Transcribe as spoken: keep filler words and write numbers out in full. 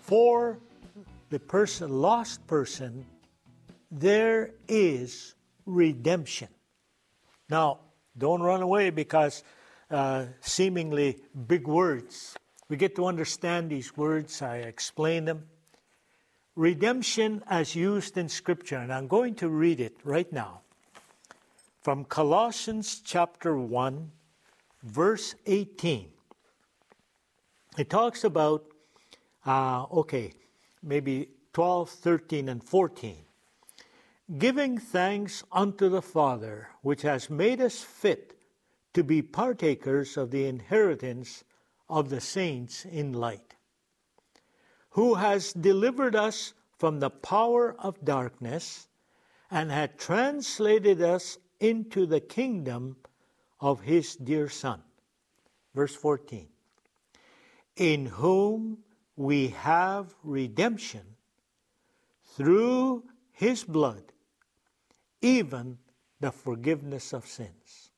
For the person, lost person, there is redemption. Now, don't run away because uh, seemingly big words. We get to understand these words. I explain them. Redemption as used in Scripture, and I'm going to read it right now. From Colossians chapter one, verse eighteen. It talks about, uh, okay, maybe twelve, thirteen, and fourteen. Giving thanks unto the Father, which has made us fit to be partakers of the inheritance of the saints in light, who has delivered us from the power of darkness and had translated us into the kingdom of his dear Son. Verse fourteen. In whom we have redemption through his blood, even the forgiveness of sins.